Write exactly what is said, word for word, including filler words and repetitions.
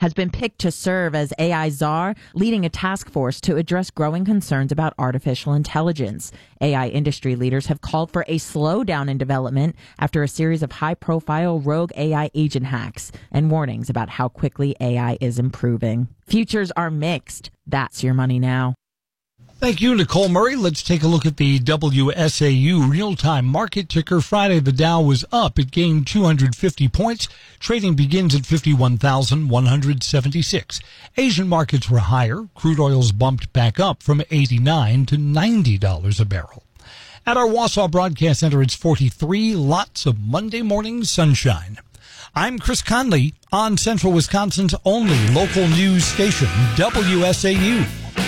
has been picked to serve as A I czar, leading a task force to address growing concerns about artificial intelligence. A I industry leaders have called for a slowdown in development after a series of high-profile rogue A I agent hacks and warnings about how quickly A I is improving. Futures are mixed. That's your money now. Thank you, Nicole Murray. Let's take a look at the W S A U real-time market ticker. Friday, the Dow was up. It gained two hundred fifty points. Trading begins at fifty-one thousand one hundred seventy-six. Asian markets were higher. Crude oils bumped back up from eighty-nine to ninety dollars a barrel. At our Wausau Broadcast Center, it's forty-three. Lots of Monday morning sunshine. I'm Chris Conley on Central Wisconsin's only local news station, W S A U.